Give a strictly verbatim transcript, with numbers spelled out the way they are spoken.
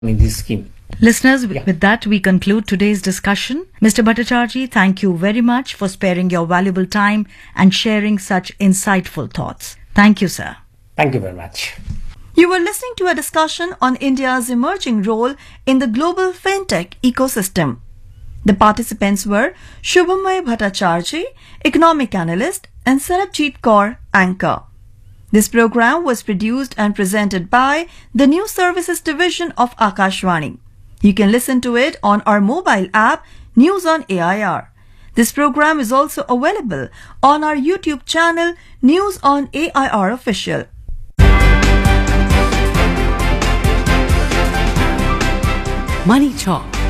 in this scheme. Listeners, Yeah. with that, we conclude today's discussion. Mister Bhattacharjee, thank you very much for sparing your valuable time and sharing such insightful thoughts. Thank you, sir. Thank you very much. You were listening to a discussion on India's emerging role in the global fintech ecosystem. The participants were Shubhamay Bhattacharjee, economic analyst, and Sarabjit Kaur, anchor. This program was produced and presented by the News Services Division of Akashvani. You can listen to it on our mobile app, News on A I R. This program is also available on our YouTube channel, News on A I R Official. Money Talk